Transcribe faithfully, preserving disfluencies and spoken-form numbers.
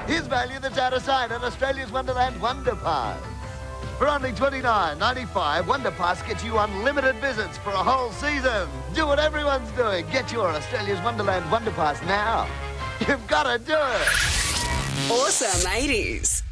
Here's value that's out of sight on Australia's Wonderland Wonder Pass. For only twenty-nine ninety-five, Wonder Pass gets you unlimited visits for a whole season. Do what everyone's doing. Get your Australia's Wonderland Wonder Pass now. You've got to do it. Awesome eighties.